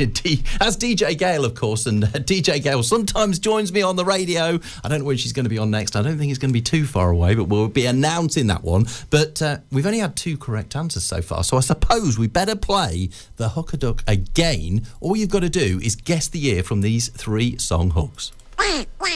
That's DJ Gale, of course, and DJ Gale sometimes joins me on the radio. I don't know when she's going to be on next. I don't think it's going to be too far away, but we'll be announcing that one. But we've only had 2 correct answers so far, so I suppose we better play the Hook-a-Duck again. All you've got to do is guess the year from these 3 song hooks.